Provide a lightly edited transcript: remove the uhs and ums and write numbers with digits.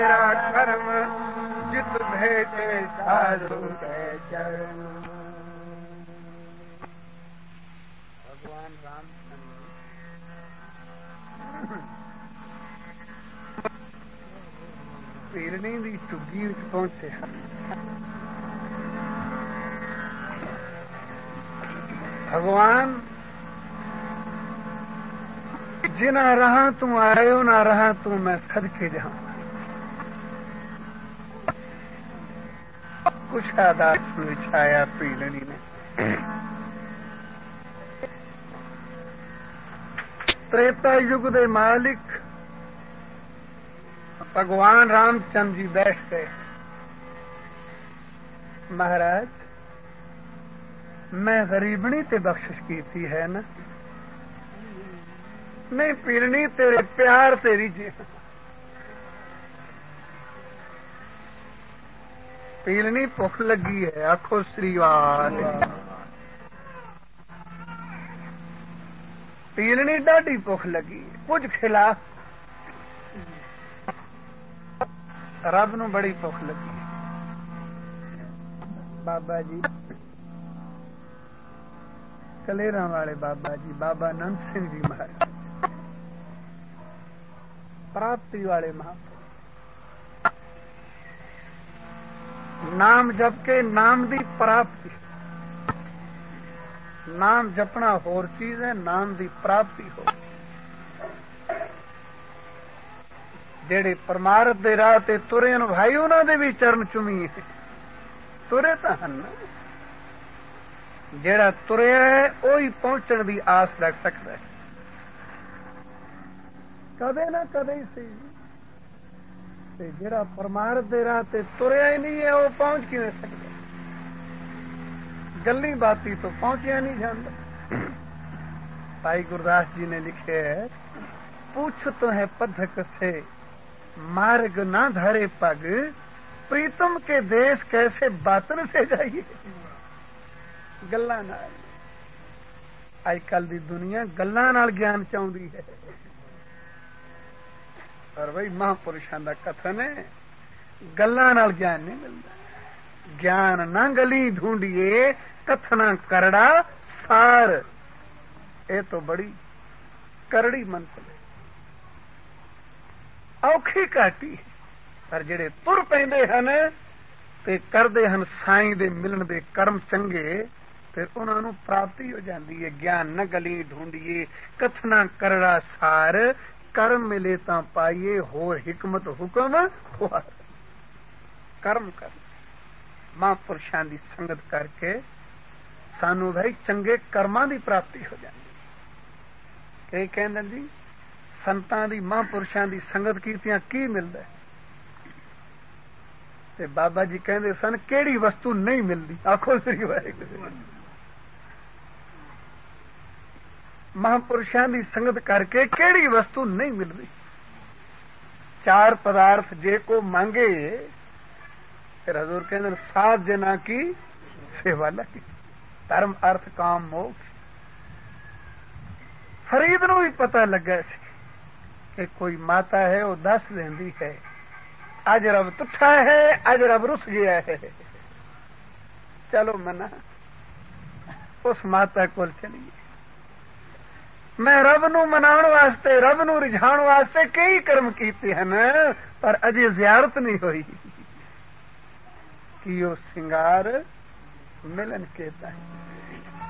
मेरा कर्म जित भेटे साधु के चरण। भगवान रामचंद्र पीरनी दी चुगी विच पहुंचे हैं। भगवान जिना रहा तू आयो ना रहा तू मैं सदके जाऊं। कुछ आदास विछाया पीलनी ने। त्रेता युग दे मालिक भगवान रामचंद्र जी बैठ गए। महाराज मैं गरीबनी ते बख्शिश की थी है ना? नहीं पीरनी तेरे प्यार तेरी जी। पीलनी भुख लगी है। आखो श्रीवाल। पीलनी डाढ़ी भुख लगी। कुछ खिला। रब नूं बड़ी भुख लगी। बाबा जी कलेरा वाले बाबा जी, बाबा नंद सिंह जी महाराज, प्राप्ति वाले महापुरुष। नाम जप के नाम दी प्राप्ति। नाम जपना होर चीज है, नाम दी प्राप्ति हो। जेड़े परमार्थ दे राह ते तुरे न भाई उन्हां दे भी चरण चुमीए। तुरे तां हन। जेड़ा तुरिया है ओही पहुंचण दी आस रख सकदा है। कदे ना कदे ही सही। ते जेड़ा परमार्थ दे राह ते तुरिया ही नहीं है वो पहुंच किवें सकदा? गल्ली बाती तो पहुंचिया नहीं जाता। भाई गुरदास जी ने लिखे है, पूछ तो है पथक से मार्ग ना धरे पग, प्रीतम के देश कैसे बातन से जाइए। गल्लां नाल अजकल दी दुनिया गल्लां नाल ज्ञान चाहुंदी है। पर भाई महापुरुषां दा कथन है गल्लां नाल ज्ञान नहीं मिलदा। ज्ञान ना गली ढूंढिए कथना करड़ा सार। ये तो बड़ी करड़ी मंजिल है, औखी घाटी। पर जेड़े तुर पैंदे हन ते करदे हन साईं दे मिलन दे कर्म चंगे, फिर उन्हां नूं प्राप्ति हो जाती है। ज्ञान न गली ढूंढिए कथना करड़ा सार, कर्म मिले तां पाइए होर हिकमत हुक्म हुआ। कर्म कर महापुरुषां दी संगत करके सानू भाई चंगे कर्मां दी प्राप्ति हो जाती। ये कहंदे जी संतां दी महापुरुषां दी संगत कीतियां की मिलदा है? ते बाबा जी कहंदे सन केड़ी वस्तु नहीं मिलदी। आखो श्री वाहिगुरू। महापुरुषां दी संगत करके केड़ी वस्तु नहीं मिलदी? चार पदार्थ जे को मांगे फिर हजूर कहंदे साध जना की सेवा लगी। धर्म अर्थ काम मोक्ष। फरीद नूं भी पता लगा सी कि कोई माता है वो दस देंदी है अज रब तुठा है, अज रब रुस गया है। चलो मना उस माता कोल चलिए। मैं रब नूं मनाउण वास्ते, रब नूं रिझाउण वास्ते कई कर्म कीते हन, पर अजे ज़ियारत नहीं होई कि वो सिंगार मिलन के